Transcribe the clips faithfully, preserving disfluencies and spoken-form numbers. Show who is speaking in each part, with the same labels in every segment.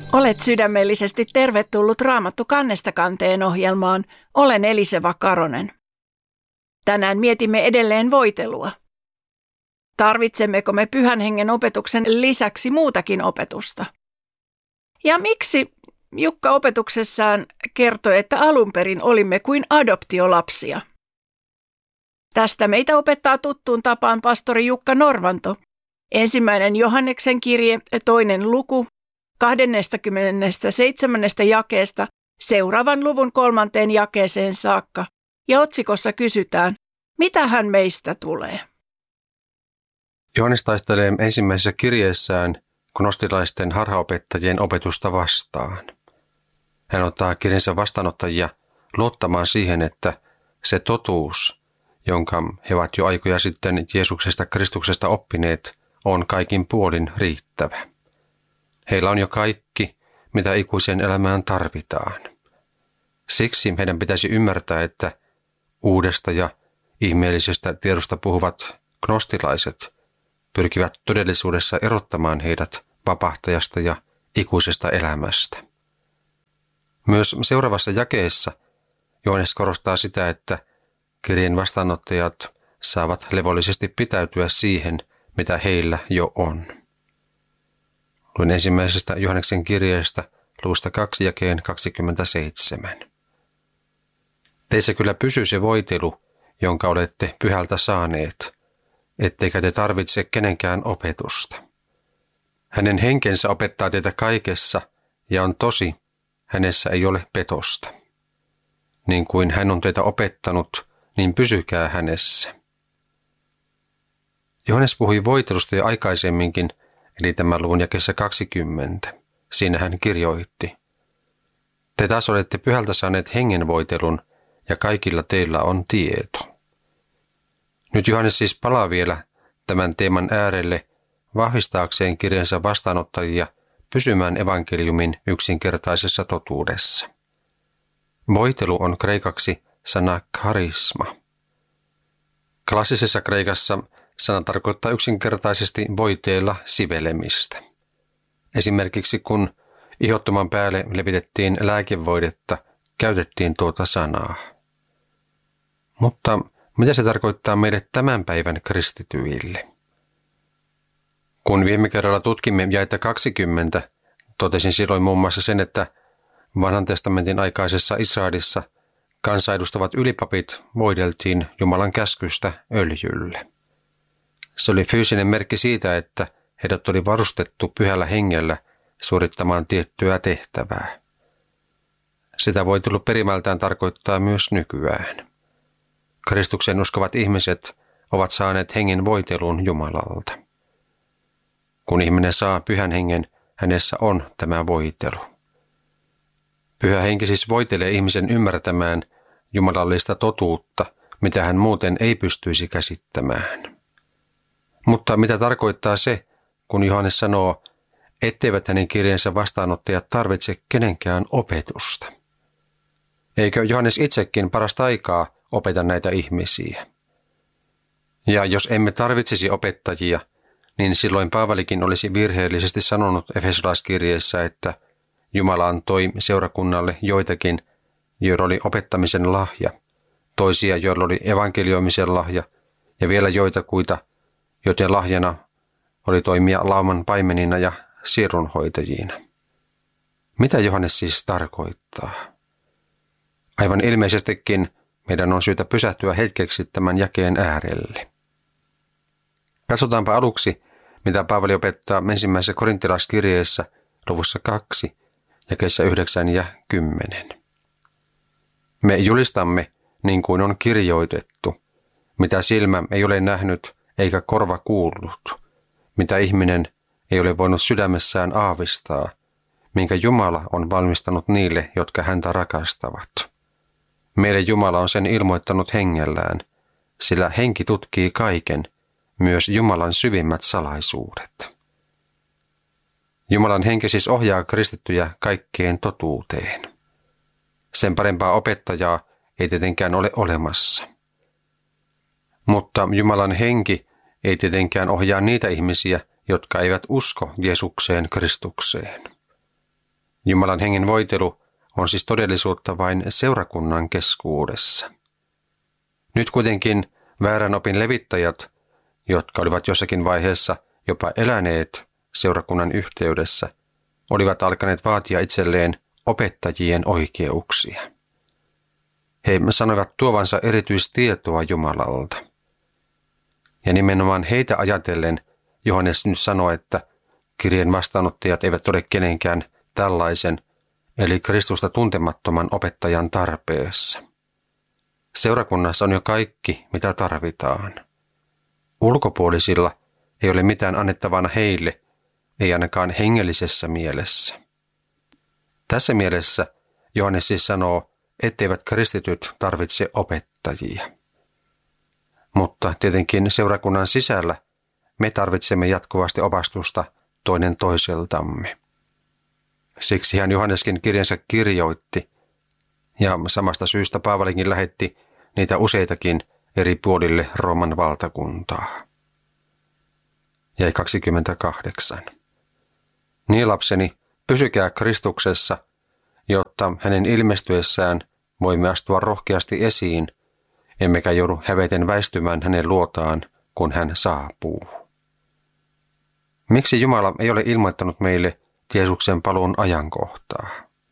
Speaker 1: Olet sydämellisesti tervetullut Raamattu kannesta kanteen ohjelmaan. Olen Eliseva Karonen. Tänään mietimme edelleen voitelua. Tarvitsemmeko me Pyhän Hengen opetuksen lisäksi muutakin opetusta? Ja miksi Jukka opetuksessaan kertoi, että alun perin olimme kuin adoptiolapsia? Tästä meitä opettaa tuttuun tapaan pastori Jukka Norvanto. Ensimmäinen Johanneksen kirje, toinen luku, kaksikymmentäseitsemän jakeesta seuraavan luvun kolmanteen jakeeseen saakka, ja otsikossa kysytään, mitä hän meistä tulee?
Speaker 2: Johannes taistelee ensimmäisessä kirjeessään gnostilaisten harhaopettajien opetusta vastaan. Hän ottaa kirjensä vastaanottajia luottamaan siihen, että se totuus, jonka he ovat jo aikoja sitten Jeesuksesta Kristuksesta oppineet, on kaikin puolin riittävä. Heillä on jo kaikki, mitä ikuiseen elämään tarvitaan. Siksi heidän pitäisi ymmärtää, että uudesta ja ihmeellisestä tiedosta puhuvat gnostilaiset pyrkivät todellisuudessa erottamaan heidät vapahtajasta ja ikuisesta elämästä. Myös seuraavassa jakeessa Johannes korostaa sitä, että kirjeen vastaanottajat saavat levollisesti pitäytyä siihen, mitä heillä jo on. Luin ensimmäisestä Johanneksen kirjeestä luvusta kaksi jakeen kaksikymmentäseitsemän. Teissä kyllä pysyy se voitelu, jonka olette Pyhältä saaneet, etteikä te tarvitse kenenkään opetusta. Hänen henkensä opettaa teitä kaikessa ja on tosi, hänessä ei ole petosta. Niin kuin hän on teitä opettanut, niin pysykää hänessä. Johannes puhui voitelusta jo aikaisemminkin, eli tämän luvun jakeessa kaksikymmentä. Siinä hän kirjoitti. Te taas olette Pyhältä saaneet hengenvoitelun, ja kaikilla teillä on tieto. Nyt Johannes siis palaa vielä tämän teeman äärelle vahvistaakseen kirjansa vastaanottajia pysymään evankeliumin yksinkertaisessa totuudessa. Voitelu on kreikaksi sana karisma. Klassisessa kreikassa sana tarkoittaa yksinkertaisesti voiteilla sivelemistä. Esimerkiksi kun ihottuman päälle levitettiin lääkevoidetta, käytettiin tuota sanaa. Mutta mitä se tarkoittaa meille tämän päivän kristityille? Kun viime kerralla tutkimme jaetta kaksikymmentä, totesin silloin muun muassa sen, että Vanhan testamentin aikaisessa Israelissa kansanedustavat ylipapit voideltiin Jumalan käskystä öljylle. Se oli fyysinen merkki siitä, että heidät oli varustettu Pyhällä Hengellä suorittamaan tiettyä tehtävää. Sitä voitelu perimältään tarkoittaa myös nykyään. Kristuksen uskovat ihmiset ovat saaneet hengen voitelun Jumalalta. Kun ihminen saa Pyhän Hengen, hänessä on tämä voitelu. Pyhä Henki siis voitelee ihmisen ymmärtämään jumalallista totuutta, mitä hän muuten ei pystyisi käsittämään. Mutta mitä tarkoittaa se, kun Johannes sanoo, etteivät hänen kirjeensa vastaanottajat tarvitse kenenkään opetusta? Eikö Johannes itsekin parasta aikaa opeta näitä ihmisiä? Ja jos emme tarvitsisi opettajia, niin silloin Paavalikin olisi virheellisesti sanonut Efesolaiskirjeessä, että Jumala antoi seurakunnalle joitakin, joilla oli opettamisen lahja, toisia, joilla oli evankelioimisen lahja, ja vielä joitakuita, joten lahjana oli toimia lauman paimenina ja sielunhoitajina. Mitä Johannes siis tarkoittaa? Aivan ilmeisestikin meidän on syytä pysähtyä hetkeksi tämän jakeen äärelle. Katsotaanpa aluksi, mitä Paavali opettaa ensimmäisessä korintilaiskirjeessä luvussa kaksi, jakeissa yhdeksän ja kymmenen. Me julistamme, niin kuin on kirjoitettu, mitä silmä ei ole nähnyt eikä korva kuullut, mitä ihminen ei ole voinut sydämessään aavistaa, minkä Jumala on valmistanut niille, jotka häntä rakastavat. Meille Jumala on sen ilmoittanut hengellään, sillä henki tutkii kaiken, myös Jumalan syvimmät salaisuudet. Jumalan henki siis ohjaa kristittyjä kaikkeen totuuteen. Sen parempaa opettajaa ei tietenkään ole olemassa. Mutta Jumalan henki ei tietenkään ohjaa niitä ihmisiä, jotka eivät usko Jeesukseen Kristukseen. Jumalan hengen voitelu on siis todellisuutta vain seurakunnan keskuudessa. Nyt kuitenkin väärän opin levittäjät, jotka olivat jossakin vaiheessa jopa eläneet seurakunnan yhteydessä, olivat alkaneet vaatia itselleen opettajien oikeuksia. He sanoivat tuovansa erityistietoa Jumalalta. Ja nimenomaan heitä ajatellen Johannes nyt sanoi, että kirjeen vastaanottajat eivät ole kenenkään tällaisen, eli Kristusta tuntemattoman opettajan tarpeessa. Seurakunnassa on jo kaikki, mitä tarvitaan. Ulkopuolisilla ei ole mitään annettavana heille, ei ainakaan hengellisessä mielessä. Tässä mielessä Johannes siis sanoo, etteivät kristityt tarvitse opettajia. Mutta tietenkin seurakunnan sisällä me tarvitsemme jatkuvasti opastusta toinen toiseltamme. Siksi hän Johanneskin kirjansa kirjoitti, ja samasta syystä Paavalikin lähetti niitä useitakin eri puolille Rooman valtakuntaa. Jäi kaksikymmentäkahdeksan. Niin lapseni, pysykää Kristuksessa, jotta hänen ilmestyessään voimme astua rohkeasti esiin, emmekä joudu häveten väistymään hänen luotaan, kun hän saapuu. Miksi Jumala ei ole ilmoittanut meille Jeesuksen paluun ajankohtaa?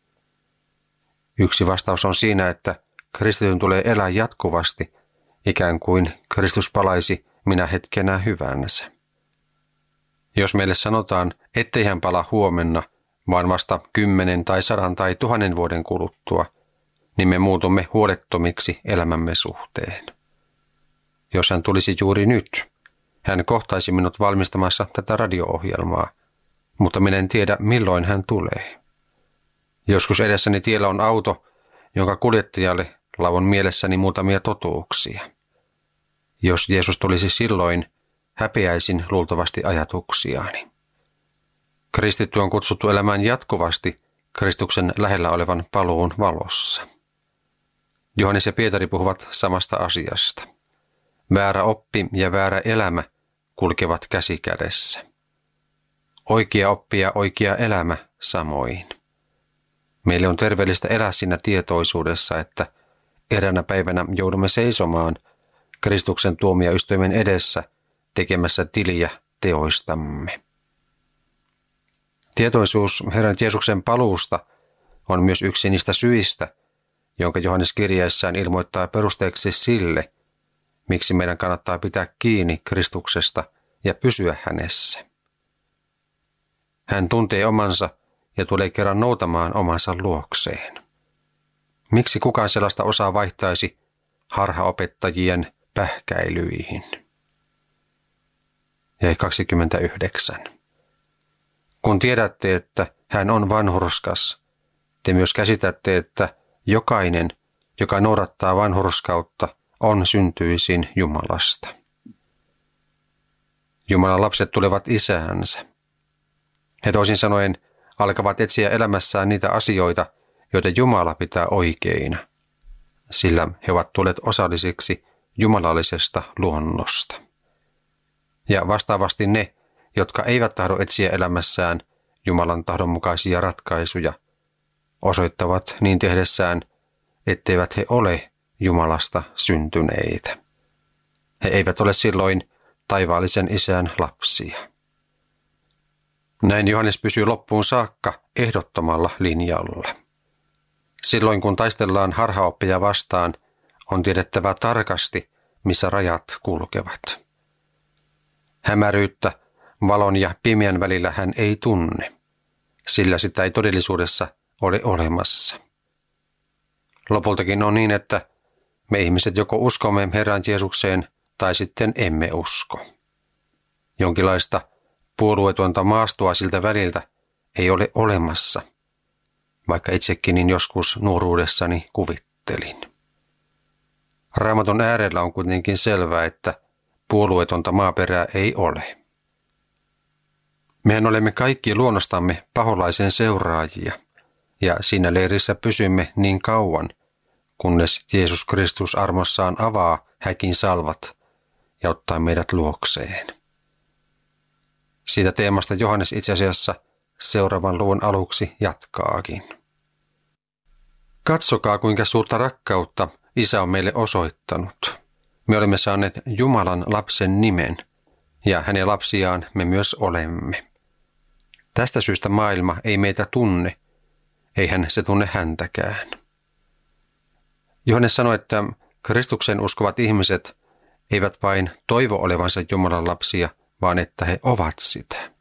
Speaker 2: Yksi vastaus on siinä, että kristityn tulee elää jatkuvasti, ikään kuin Kristus palaisi minä hetkenä hyvänsä. Jos meille sanotaan, ettei hän pala huomenna, vaan vasta kymmenen tai sadan tai tuhannen vuoden kuluttua, niin me muutumme huolettomiksi elämämme suhteen. Jos hän tulisi juuri nyt, hän kohtaisi minut valmistamassa tätä radio-ohjelmaa, mutta minä en tiedä, milloin hän tulee. Joskus edessäni tiellä on auto, jonka kuljettajalle lauon mielessäni muutamia totuuksia. Jos Jeesus tulisi silloin, häpeäisin luultavasti ajatuksiaani. Kristitty on kutsuttu elämään jatkuvasti Kristuksen lähellä olevan paluun valossa. Johannes ja Pietari puhuvat samasta asiasta. Väärä oppi ja väärä elämä kulkevat käsi kädessä. Oikea oppi ja oikea elämä samoin. Meille on terveellistä elää siinä tietoisuudessa, että eräänä päivänä joudumme seisomaan Kristuksen tuomioistuimen edessä tekemässä tiliä teoistamme. Tietoisuus Herran Jeesuksen paluusta on myös yksi niistä syistä, jonka Johannes kirjeessään ilmoittaa perusteeksi sille, miksi meidän kannattaa pitää kiinni Kristuksesta ja pysyä hänessä. Hän tuntee omansa ja tulee kerran noutamaan omansa luokseen. Miksi kukaan sellaista osaa vaihtaisi harhaopettajien pähkäilyihin? Jäi kaksikymmentäyhdeksän. Kun tiedätte, että hän on vanhurskas, te myös käsitätte, että jokainen, joka noudattaa vanhurskautta, on syntyisin Jumalasta. Jumalan lapset tulevat isäänsä. He toisin sanoen alkavat etsiä elämässään niitä asioita, joita Jumala pitää oikeina, sillä he ovat tulleet osallisiksi jumalallisesta luonnosta. Ja vastaavasti ne, jotka eivät tahdo etsiä elämässään Jumalan tahdon mukaisia ratkaisuja, osoittavat niin tehdessään, etteivät he ole Jumalasta syntyneitä. He eivät ole silloin taivaallisen isän lapsia. Näin Johannes pysyy loppuun saakka ehdottomalla linjalla. Silloin kun taistellaan harhaoppia vastaan, on tiedettävä tarkasti, missä rajat kulkevat. Hämäryyttä valon ja pimeän välillä hän ei tunne, sillä sitä ei todellisuudessa ole olemassa. Lopultakin on niin, että me ihmiset joko uskomme Herran Jeesukseen tai sitten emme usko. Jonkinlaista puolueetonta maastoa siltä väliltä ei ole olemassa, vaikka itsekin niin joskus nuoruudessani kuvittelin. Raamatun äärellä on kuitenkin selvää, että puolueetonta maaperää ei ole. Mehän olemme kaikki luonnostamme paholaisen seuraajia, ja siinä leirissä pysymme niin kauan, kunnes Jeesus Kristus armossaan avaa häkin salvat ja ottaa meidät luokseen. Siitä teemasta Johannes itse asiassa seuraavan luvun aluksi jatkaakin. Katsokaa, kuinka suurta rakkautta Isä on meille osoittanut. Me olemme saaneet Jumalan lapsen nimen, ja hänen lapsiaan me myös olemme. Tästä syystä maailma ei meitä tunne, eihän se tunne häntäkään. Johannes sanoi, että Kristuksen uskovat ihmiset eivät vain toivo olevansa Jumalan lapsia, vaan että he ovat sitä.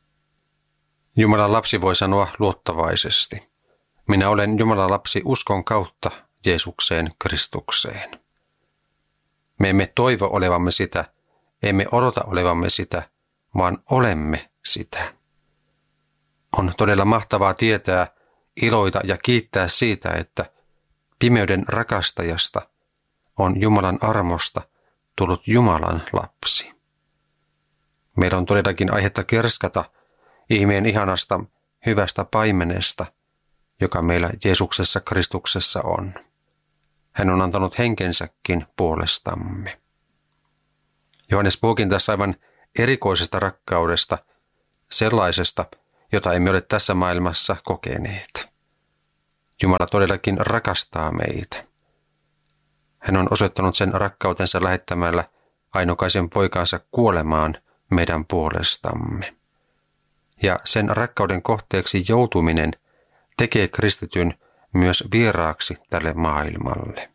Speaker 2: Jumalan lapsi voi sanoa luottavaisesti: minä olen Jumalan lapsi uskon kautta Jeesukseen Kristukseen. Me emme toivo olevamme sitä, emme odota olevamme sitä, vaan olemme sitä. On todella mahtavaa tietää, iloita ja kiittää siitä, että pimeyden rakastajasta on Jumalan armosta tullut Jumalan lapsi. Meillä on todellakin aihetta kerskata ihmeen ihanasta, hyvästä paimenesta, joka meillä Jeesuksessa Kristuksessa on. Hän on antanut henkensäkin puolestamme. Johannes puhukin tässä aivan erikoisesta rakkaudesta, sellaisesta, jota emme ole tässä maailmassa kokeneet. Jumala todellakin rakastaa meitä. Hän on osoittanut sen rakkautensa lähettämällä ainokaisen poikansa kuolemaan meidän puolestamme. Ja sen rakkauden kohteeksi joutuminen tekee kristityn myös vieraaksi tälle maailmalle.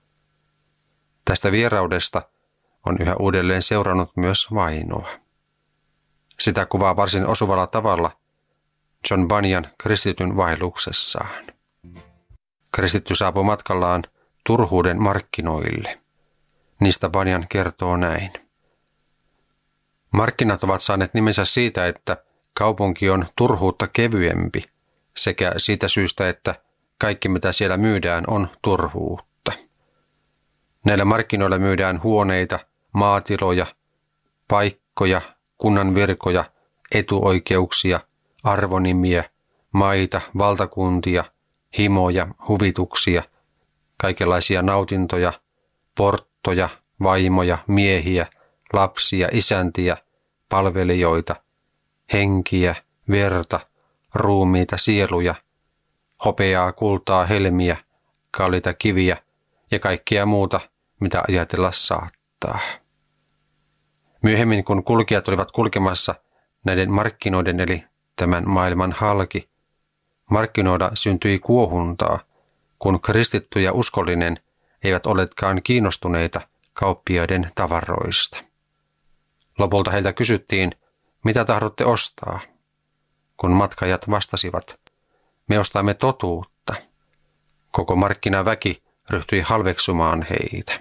Speaker 2: Tästä vieraudesta on yhä uudelleen seurannut myös vainoa. Sitä kuvaa varsin osuvalla tavalla John Bunyan kristityn vaelluksessaan. Kristitty saapui matkallaan turhuuden markkinoille. Niistä Bunyan kertoo näin. Markkinat ovat saaneet nimensä siitä, että kaupunki on turhuutta kevyempi, sekä siitä syystä, että kaikki mitä siellä myydään on turhuutta. Näillä markkinoilla myydään huoneita, maatiloja, paikkoja, kunnan virkoja, etuoikeuksia, arvonimiä, maita, valtakuntia, himoja, huvituksia, kaikenlaisia nautintoja, porttoja, vaimoja, miehiä, lapsia, isäntiä, palvelijoita, henkiä, verta, ruumiita, sieluja, hopeaa, kultaa, helmiä, kalliita kiviä ja kaikkea muuta, mitä ajatella saattaa. Myöhemmin, kun kulkijat olivat kulkemassa näiden markkinoiden eli tämän maailman halki, markkinoida syntyi kuohuntaa, kun kristitty ja uskollinen eivät olleetkaan kiinnostuneita kauppiaiden tavaroista. Lopulta heiltä kysyttiin, mitä tahdotte ostaa? Kun matkajat vastasivat, me ostamme totuutta. Koko markkinaväki ryhtyi halveksumaan heitä.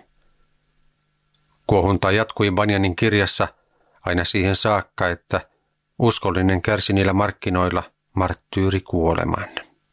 Speaker 2: Kuohunta jatkui Bunyanin kirjassa aina siihen saakka, että uskollinen kärsi niillä markkinoilla marttyyrikuoleman.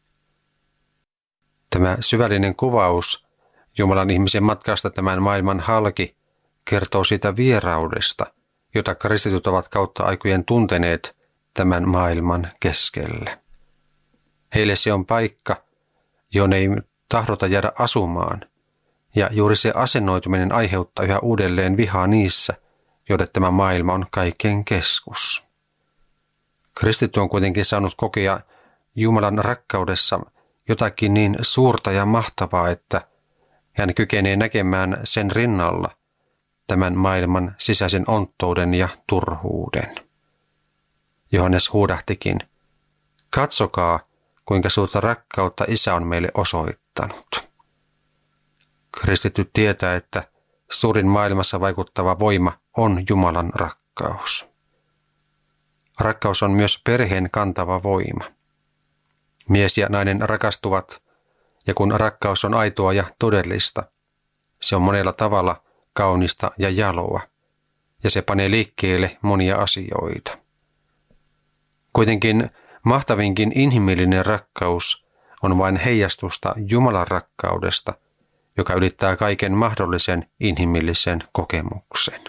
Speaker 2: Tämä syvällinen kuvaus Jumalan ihmisen matkasta tämän maailman halki kertoo siitä vieraudesta, jota kristityt ovat kautta aikojen tunteneet tämän maailman keskellä. Heille se on paikka, johon ei tahdota jäädä asumaan, ja juuri se asennoituminen aiheuttaa yhä uudelleen vihaa niissä, joille tämä maailma on kaiken keskus. Kristitty on kuitenkin saanut kokea Jumalan rakkaudessa jotakin niin suurta ja mahtavaa, että hän kykenee näkemään sen rinnalla tämän maailman sisäisen onttouden ja turhuuden. Johannes huudahtikin, katsokaa, kuinka suurta rakkautta Isä on meille osoittanut. Kristitty tietää, että suurin maailmassa vaikuttava voima on Jumalan rakkaus. Rakkaus on myös perheen kantava voima. Mies ja nainen rakastuvat, ja kun rakkaus on aitoa ja todellista, se on monella tavalla kaunista ja jaloa, ja se panee liikkeelle monia asioita. Kuitenkin mahtavinkin inhimillinen rakkaus on vain heijastusta Jumalan rakkaudesta, joka ylittää kaiken mahdollisen inhimillisen kokemuksen.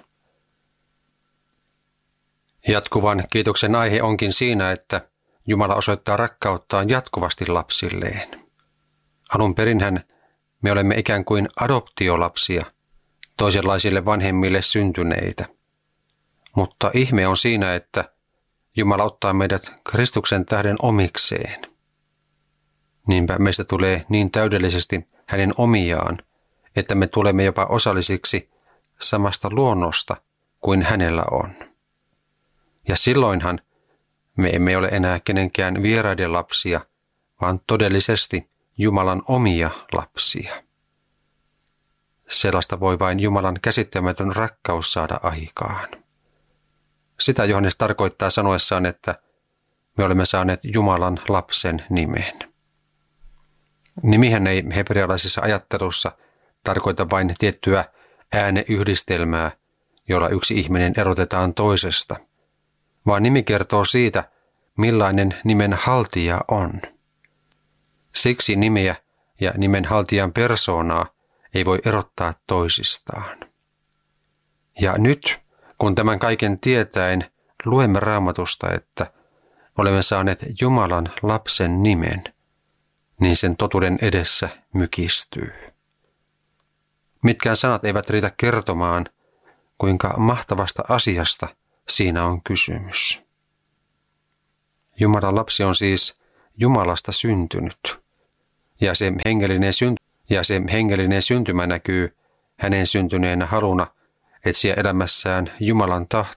Speaker 2: Jatkuvan kiitoksen aihe onkin siinä, että Jumala osoittaa rakkauttaan jatkuvasti lapsilleen. Alun perinhän me olemme ikään kuin adoptiolapsia, toisenlaisille vanhemmille syntyneitä. Mutta ihme on siinä, että Jumala ottaa meidät Kristuksen tähden omikseen. Niinpä meistä tulee niin täydellisesti hänen omiaan, että me tulemme jopa osallisiksi samasta luonnosta kuin hänellä on. Ja silloinhan me emme ole enää kenenkään vieraiden lapsia, vaan todellisesti Jumalan omia lapsia. Sellaista voi vain Jumalan käsittämätön rakkaus saada aikaan. Sitä Johannes tarkoittaa sanoessaan, että me olemme saaneet Jumalan lapsen nimen. Nimihän ei hebrealaisessa ajattelussa tarkoita vain tiettyä ääneyhdistelmää, jolla yksi ihminen erotetaan toisesta, vaan nimi kertoo siitä, millainen nimen haltija on. Siksi nimeä ja nimen haltijan persoonaa ei voi erottaa toisistaan. Ja nyt, kun tämän kaiken tietäen luemme Raamatusta, että olemme saaneet Jumalan lapsen nimen, niin sen totuuden edessä mykistyy. Mitkään sanat eivät riitä kertomaan, kuinka mahtavasta asiasta siinä on kysymys. Jumalan lapsi on siis Jumalasta syntynyt, ja se hengellinen, synty- ja se hengellinen syntymä näkyy hänen syntyneenä haluna etsiä elämässään Jumalan tahtoa